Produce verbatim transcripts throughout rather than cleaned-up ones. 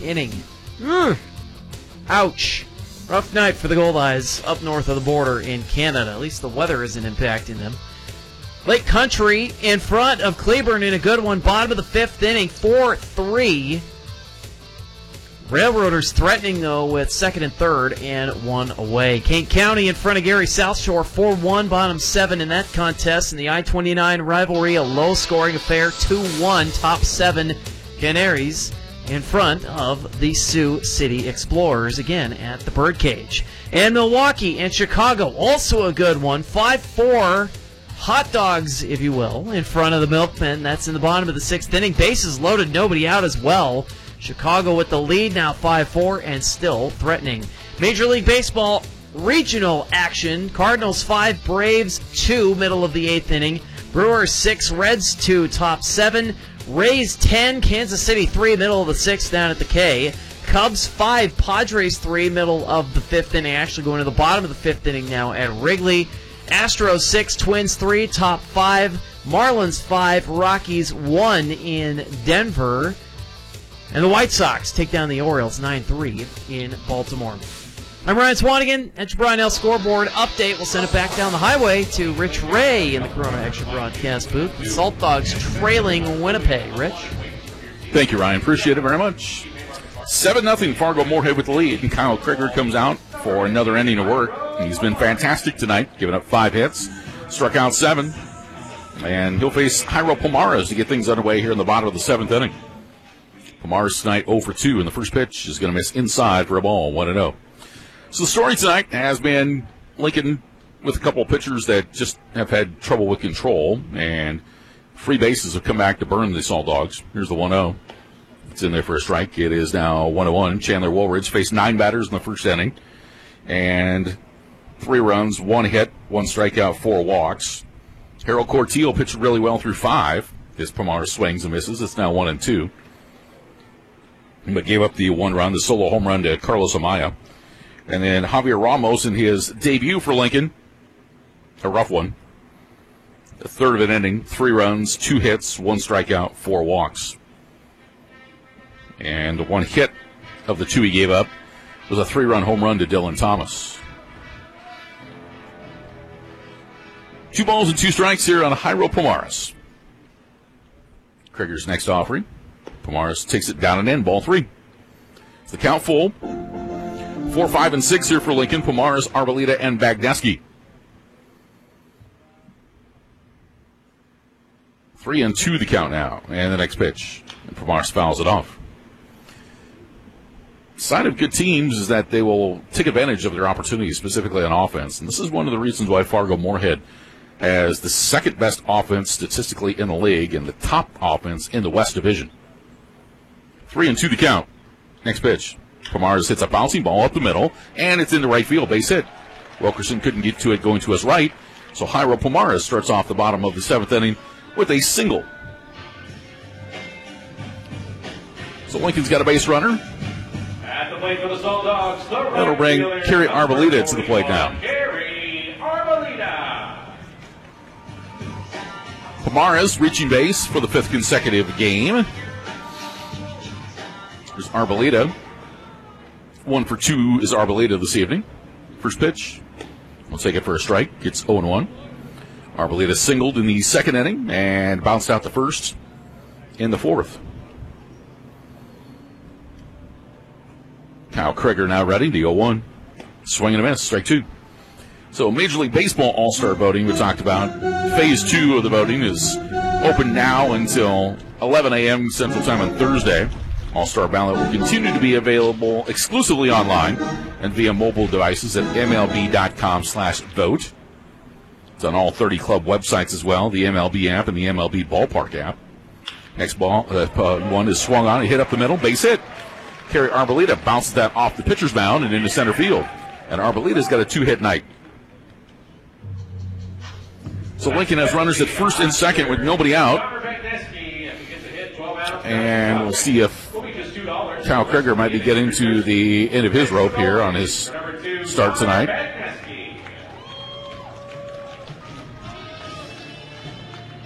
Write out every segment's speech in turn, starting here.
inning. Mm. Ouch. Rough night for the Goldeyes up north of the border in Canada. At least the weather isn't impacting them. Lake Country in front of Cleburne in a good one. Bottom of the fifth inning, four three. Railroaders threatening, though, with second and third and one away. Kane County in front of Gary South Shore, four one, bottom seven in that contest. In the I twenty-nine rivalry, a low-scoring affair, two one, top seven Canaries in front of the Sioux City Explorers, again at the Birdcage. And Milwaukee and Chicago, also a good one, five four. Hot dogs, if you will, in front of the Milkmen. That's in the bottom of the sixth inning. Bases loaded, nobody out as well. Chicago with the lead now five four and still threatening. Major League Baseball regional action. Cardinals five, Braves two, middle of the eighth inning. Brewers six, Reds two, top seven. Rays ten, Kansas City three, middle of the sixth down at the K. Cubs five, Padres three, middle of the fifth inning. Actually going to the bottom of the fifth inning now at Wrigley. Astros six, Twins three, top five. Marlins five, Rockies one in Denver. And the White Sox take down the Orioles nine three in Baltimore. I'm Ryan Swanigan at your Brian L. Scoreboard Update. We'll send it back down the highway to Rich Ray in the Corona Extra broadcast booth. The Salt Dogs trailing Winnipeg. Rich? Thank you, Ryan. Appreciate it very much. seven nothing Fargo Moorhead with the lead, and Kyle Krieger comes out for another inning of work. He's been fantastic tonight, giving up five hits, struck out seven, and he'll face Jairo Pomares to get things underway here in the bottom of the seventh inning. Pomares tonight oh for two, and the first pitch is going to miss inside for a ball, one and oh. So the story tonight has been Lincoln with a couple of pitchers that just have had trouble with control, and free bases have come back to burn the Salt Dogs. Here's the one oh. It's in there for a strike. It is now one oh one. Chandler Woolridge faced nine batters in the first inning, and three runs, one hit, one strikeout, four walks. Harold Cortillo pitched really well through five. His Pomares swings and misses. It's now one and two. But gave up the one run, the solo home run to Carlos Amaya. And then Javier Ramos in his debut for Lincoln, a rough one. A third of an inning, three runs, two hits, one strikeout, four walks. And the one hit of the two he gave up was a three-run home run to Dylan Thomas. Two balls and two strikes here on Jairo Pomares. Krieger's next offering. Pomares takes it down and in, ball three. It's the count full. Four, five, and six here for Lincoln. Pomares, Arboleda, and Bagneski. Three and two the count now. And the next pitch. And Pomares fouls it off. Sign of good teams is that they will take advantage of their opportunities, specifically on offense. And this is one of the reasons why Fargo Moorhead has the second best offense statistically in the league and the top offense in the West Division. Three and two to count. Next pitch. Pomares hits a bouncing ball up the middle, and it's in the right field, base hit. Wilkerson couldn't get to it going to his right, so Jairo Pomares starts off the bottom of the seventh inning with a single. So Lincoln's got a base runner. At the plate for the Salt Dogs, the right That'll bring fielder, Kerry Arboleda to the plate now. Kerry Arboleda. Pomares reaching base for the fifth consecutive game. There's Arboleda. One for two is Arboleda this evening. First pitch. We'll take it for a strike. It's oh and one. Arboleda singled in the second inning and bounced out the first in the fourth. Kyle Krieger now ready. The oh one. Swing and a miss. Strike two. So Major League Baseball All-Star voting we talked about. Phase two of the voting is open now until eleven a.m. Central Time on Thursday. All-Star ballot will continue to be available exclusively online and via mobile devices at M L B dot com slash vote. It's on all thirty club websites as well, the M L B app and the M L B Ballpark app. Next ball, uh, uh, one is swung on, he hit up the middle, base hit. Kerry Arboleda bounces that off the pitcher's mound and into center field. And Arboleda's got a two-hit night. So Lincoln has runners at first and second with nobody out. And we'll see if Kyle Krieger might be getting to the end of his rope here on his start tonight.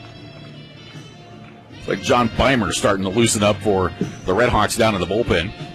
It's like John Beimer starting to loosen up for the Red Hawks down in the bullpen.